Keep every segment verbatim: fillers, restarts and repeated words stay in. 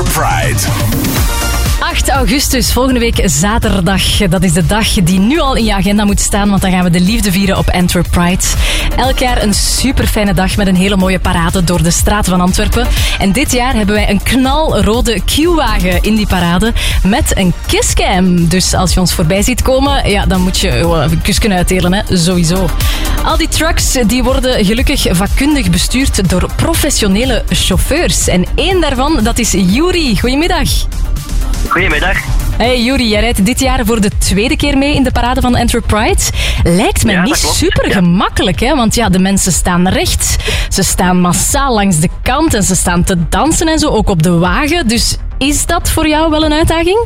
Antwerp Pride. acht augustus, volgende week zaterdag. Dat is de dag die nu al in je agenda moet staan, want dan gaan we de liefde vieren op Antwerp Pride. Elk jaar een super fijne dag met een hele mooie parade door de straten van Antwerpen. En dit jaar hebben wij een knalrode Q-wagen in die parade met een kisscam. Dus als je ons voorbij ziet komen, ja, dan moet je gewoon een kus kunnen uitdelen, hè? Sowieso. Al die trucks die worden gelukkig vakkundig bestuurd door professionele chauffeurs. En één daarvan, dat is Yuri. Goedemiddag. Goedemiddag. Hey Yuri, jij rijdt dit jaar voor de tweede keer mee in de parade van Antwerp Pride. Lijkt me Ja, niet dat klopt. super Ja. gemakkelijk, hè? Want ja, de mensen staan recht, ze staan massaal langs de kant en ze staan te dansen en zo, ook op de wagen. Dus is dat voor jou wel een uitdaging?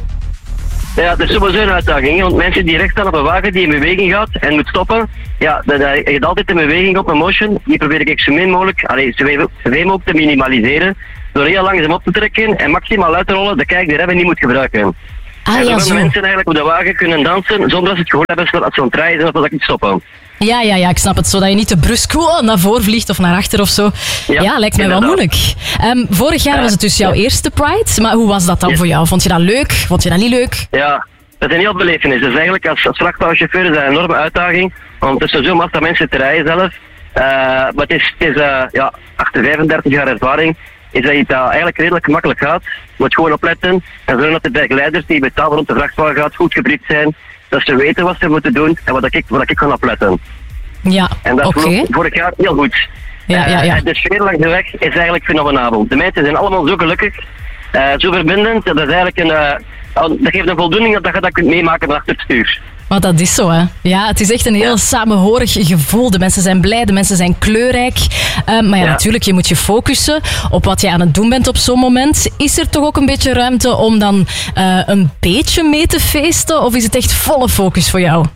Ja, dat is sowieso een uitdaging, hè, want mensen die recht staan op een wagen die in beweging gaat en moet stoppen, ja, dat, dat, je hebt altijd een beweging op een motion, die probeer ik zo min mogelijk, allee, zoveel mogelijk te minimaliseren, door heel langzaam op te trekken en maximaal uit te rollen, dat ik de remmen niet moet gebruiken. Ah en ja, zodat zo. de mensen eigenlijk op de wagen kunnen dansen, zonder dat ze het gehoor hebben dat ze aan het rijden zijn of dat ik niet stoppen. Ja, ja, ja, ik snap het. Zodat je niet te brusk oh, naar voren vliegt of naar achter of zo. Ja, Ja, lijkt mij wel inderdaad. moeilijk. Um, vorig jaar was het dus jouw eerste Pride, maar hoe was dat dan Ja. voor jou? Vond je dat leuk? Vond je dat niet leuk? Ja, dat is een heel belevenis. Dus eigenlijk als, als vrachtwagenchauffeur is dat een enorme uitdaging, want het is sowieso massa mensen te rijden zelf. Uh, maar het is, het is uh, ja, achter vijfendertig jaar ervaring is dat iets dat eigenlijk redelijk gemakkelijk gaat. Je moet gewoon opletten en zorgen dat de begeleiders die betalen rond de vrachtwagen gaat goed gebriefd zijn, dat ze weten wat ze moeten doen en wat ik, wat ik kan opletten. Ja, En dat oké. okay. vorig jaar heel goed. Ja, ja, ja. Uh, de sfeer langs de weg is eigenlijk fenomenabel. De mensen zijn allemaal zo gelukkig, uh, zo verbindend. Dat is eigenlijk een, uh, dat geeft een voldoening dat je dat kunt meemaken achter het stuur. Want dat is zo, hè. Ja, het is echt een heel Ja. samenhorig gevoel. De mensen zijn blij, de mensen zijn kleurrijk. Uh, maar ja, Ja. natuurlijk, je moet je focussen op wat je aan het doen bent op zo'n moment. Is er toch ook een beetje ruimte om dan uh, een beetje mee te feesten? Of is het echt volle focus voor jou?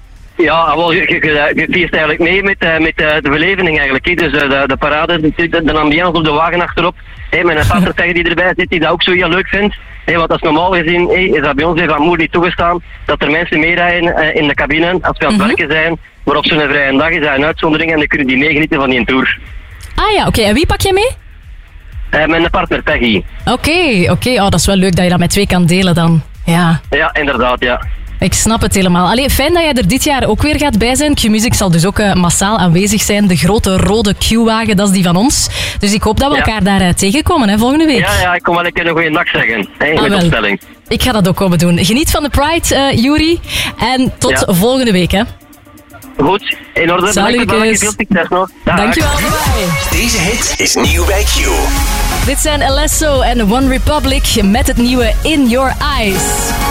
Ja, wel, je, je, je, je feest eigenlijk mee met, uh, met uh, de beleving eigenlijk. He. Dus uh, de, de parade, de, de ambiance op de wagen achterop. Hey, met een partner die erbij zit, die dat ook zo heel leuk vindt. Hey, want dat is normaal gezien, hey, is dat bij ons even aan moeder niet toegestaan, dat er mensen meerijden uh, in de cabine als we aan het Mhm. werken zijn. Maar op zo'n vrije dag is dat een uitzondering en dan kunnen die meegenieten van die tour. Ah ja, oké. En wie pak jij mee? Uh, met een partner Peggy. Oké, oké. Oh, dat is wel leuk dat je dat met twee kan delen dan. Ja. Ja, inderdaad, ja. Ik snap het helemaal. Allee, fijn dat jij er dit jaar ook weer gaat bij zijn. Q-Music zal dus ook uh, massaal aanwezig zijn. De grote rode Q-wagen, dat is die van ons. Dus ik hoop dat we Ja. elkaar daar uh, tegenkomen hè, volgende week. Ja, ja, ik kom wel een keer een goede dag zeggen. Hey, Ah, met wel. opstelling. Ik ga dat ook komen doen. Geniet van de Pride, uh, Yuri. En tot Ja. volgende week. Hè. Goed, in orde. Salut, Bedankt, bedankt, kus. veel succes nog. Dag. Dankjewel. Bye. Deze hit is nieuw bij Q. Dit zijn Alesso en One Republic met het nieuwe In Your Eyes.